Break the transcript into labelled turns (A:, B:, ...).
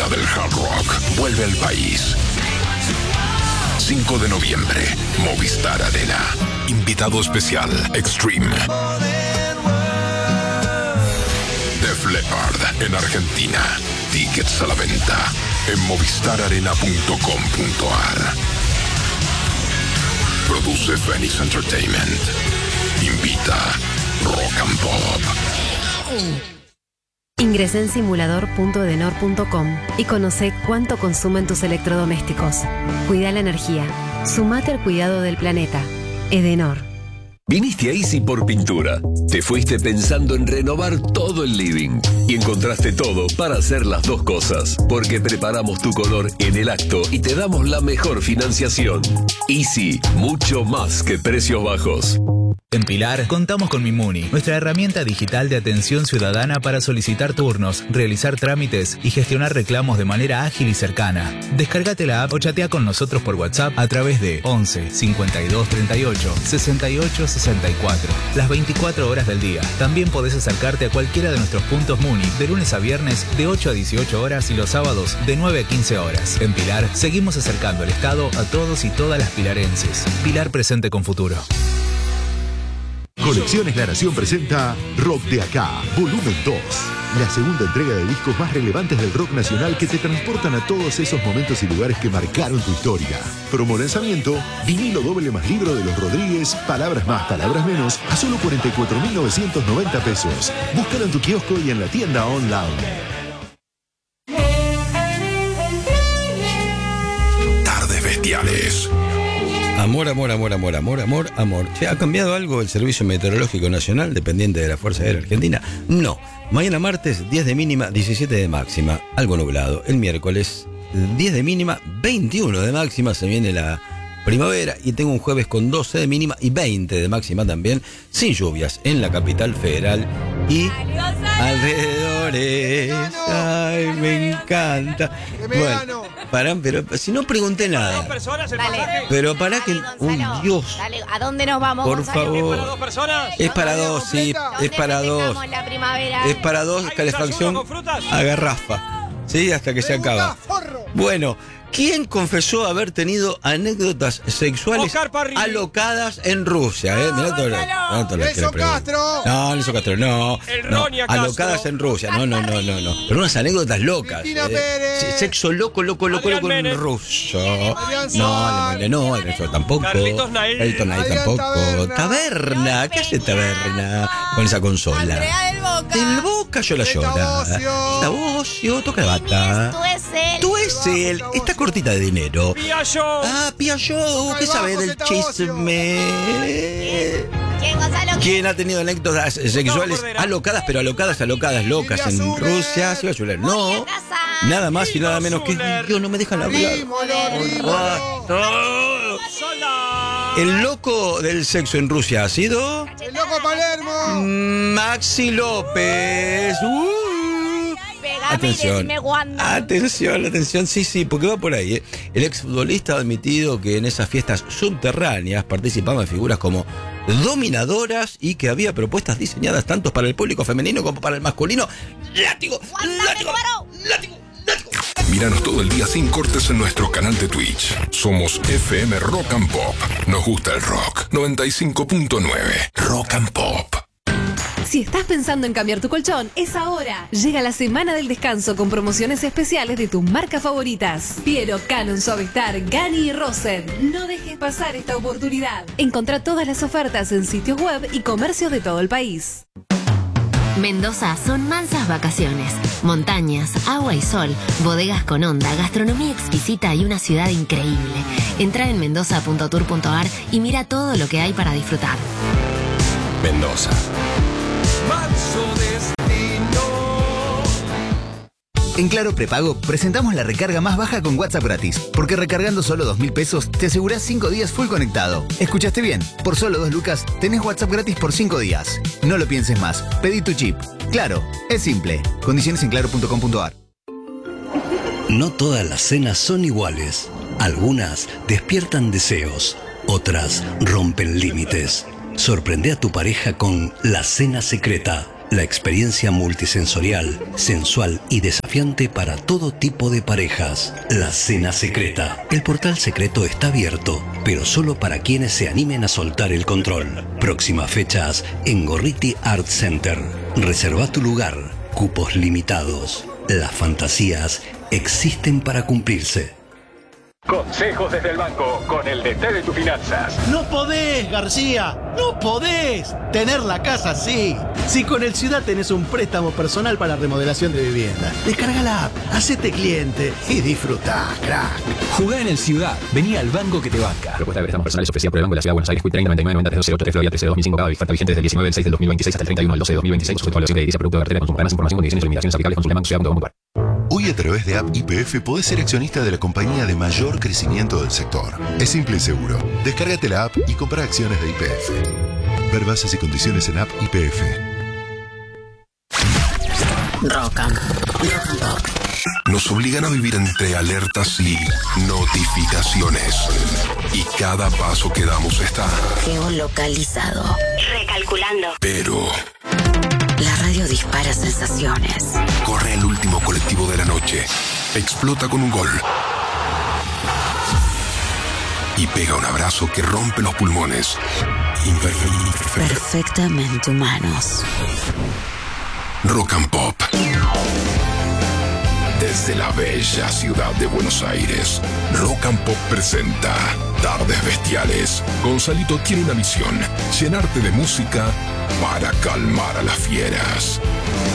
A: leyenda del hard rock vuelve al país. 5 de noviembre, Movistar Arena. Invitado especial, Extreme. Def Leppard en Argentina. Tickets a la venta en movistararena.com.ar. Produce Phoenix Entertainment. Invita Rock and Pop.
B: Ingresá en simulador.edenor.com y conoce cuánto consumen tus electrodomésticos. Cuida la energía. Sumate al cuidado del planeta. Edenor.
C: Viniste a Easy por pintura. Te fuiste pensando en renovar todo el living y encontraste todo para hacer las dos cosas, porque preparamos tu color en el acto y te damos la mejor financiación. Easy, mucho más que precios bajos.
D: En Pilar, contamos con Mimuni, nuestra herramienta digital de atención ciudadana para solicitar turnos, realizar trámites y gestionar reclamos de manera ágil y cercana. Descárgate la app o chatea con nosotros por WhatsApp a través de 11 52 38 68 64, las 24 horas del día. También podés acercarte a cualquiera de nuestros puntos Muni de lunes a viernes de 8 a 18 horas y los sábados de 9 a 15 horas. En Pilar, seguimos acercando el Estado a todos y todas las pilarenses. Pilar presente con futuro.
E: Colecciones La Nación presenta Rock de Acá, volumen 2. La segunda entrega de discos más relevantes del rock nacional que te transportan a todos esos momentos y lugares que marcaron tu historia. Promo lanzamiento, vinilo doble más libro de los Rodríguez, palabras más, palabras menos, a solo 44.990 pesos. Búscalo en tu kiosco y en la tienda online.
A: Tardes Bestiales.
F: Amor, amor, amor, amor, amor, amor, amor. ¿Se ha cambiado algo el Servicio Meteorológico Nacional dependiente de la Fuerza Aérea Argentina? No. Mañana martes, 10 de mínima, 17 de máxima. Algo nublado. El miércoles, 10 de mínima, 21 de máxima. Se viene la primavera. Y tengo un jueves con 12 de mínima y 20 de máxima también. Sin lluvias en la capital federal y alrededores. Ay, me encanta. Bueno, pará, pero si no pregunté nada. Pero pará que... Uy, Dios.
G: Dale, ¿a dónde nos vamos,
F: Por
G: Gonzalo?
F: favor.
G: ¿Es para 2 personas?
F: Es para 2, sí. Es para 2.
G: La primavera.
F: Es para 2, calefacción a garrafa. Sí, hasta que se acaba. Bueno, ¿quién confesó haber tenido anécdotas sexuales alocadas en Rusia? Mirá todo
H: Nelson Castro.
F: No, Nelson Castro, no.
H: El
F: No,
H: Ronia
F: alocadas
H: Castro.
F: en Rusia, no. Pero unas anécdotas locas.
H: Cristina Pérez.
F: Sí, sexo loco en ruso. No, Adrián Suárez tampoco.
H: Carlitos Nail.
F: Carlitos Nail tampoco. Taberna, ¿qué hace Taberna con esa consola?
G: Andrea del Boca.
F: Del Boca yo la llora. Tabocio, toca la bata. Tú es él. Está cortita de dinero.
H: Piaggio.
F: Ah, Piaggio, ¿qué sabe del chisme?
G: ¿Quién, Gonzalo?
F: ¿Quién ha tenido anécdotas sexuales alocadas, pero alocadas, locas en Rusia? Silvia Zuller, no. Nada más y nada menos que... Dios, no me dejan hablar. El loco del sexo en Rusia ha sido...
H: El loco Palermo.
F: Maxi López. Atención, atención, sí, porque va por ahí. El exfutbolista ha admitido que en esas fiestas subterráneas participaban figuras como dominadoras y que había propuestas diseñadas tanto para el público femenino como para el masculino. ¡Látigo!
A: Míranos todo el día sin cortes en nuestro canal de Twitch. Somos FM Rock and Pop. Nos gusta el rock. 95.9 Rock and Pop.
B: Si estás pensando en cambiar tu colchón, es ahora. Llega la semana del descanso con promociones especiales de tus marcas favoritas. Piero, Canon, Suavistar, Gani y Rosen. No dejes pasar esta oportunidad. Encontrá todas las ofertas en sitios web y comercios de todo el país.
I: Mendoza son mansas vacaciones, montañas, agua y sol, bodegas con onda, gastronomía exquisita y una ciudad increíble. Entra en mendoza.tour.ar y mira todo lo que hay para disfrutar.
A: Mendoza.
J: Manso destino.
K: En Claro Prepago presentamos la recarga más baja con WhatsApp gratis, porque recargando solo 2.000 pesos te asegurás 5 días full conectado. ¿Escuchaste bien? Por solo 2 lucas tenés WhatsApp gratis por 5 días. No lo pienses más, pedí tu chip. Claro, es simple. Condiciones en claro.com.ar.
C: No todas las cenas son iguales. Algunas despiertan deseos, otras rompen límites. Sorprende a tu pareja con La Cena Secreta.
L: La experiencia multisensorial, sensual y desafiante para todo tipo de parejas. La Cena Secreta. El portal secreto está abierto, pero solo para quienes se animen a soltar el control. Próximas fechas en Gorriti Art Center. Reserva tu lugar. Cupos limitados. Las fantasías existen para cumplirse.
M: Consejos desde el banco con el DT de tus finanzas.
N: No podés, García, no podés tener la casa así. Si con el Ciudad tenés un préstamo personal para remodelación de vivienda, descarga la app, hacete cliente y disfrutá, crack.
O: Jugá en el Ciudad, vení al banco que te banca. Propuesta de préstamos personales ofrecida por el Banco de la Ciudad de Buenos Aires, Quit 30 99 90 308 Florida 13 2005 cada oferta vigente desde el 19 del 6 del 2026 hasta el 31 del 12 del 2026, sujeto a evaluación de edilicia, producto de cartera, consumo. Para más información, condiciones y limitaciones aplicables, consulte banco.ciudad.com.ar.
E: Hoy a través de App YPF podés ser accionista de la compañía de mayor crecimiento del sector. Es simple y seguro. Descárgate la app y compra acciones de YPF. Ver bases y condiciones en App YPF.
I: Rock and Pop.
A: Nos obligan a vivir entre alertas y notificaciones. Y cada paso que damos está
I: Geolocalizado. Recalculando.
A: Pero
I: La radio dispara sensaciones.
A: corre el último colectivo de la noche. Explota con un gol. Y pega un abrazo que rompe los pulmones.
I: Perfectamente humanos.
A: Rock and Pop. Desde la bella ciudad de Buenos Aires, Rock and Pop presenta Tardes Bestiales. Gonzalito tiene una misión: llenarte de música para calmar a las fieras.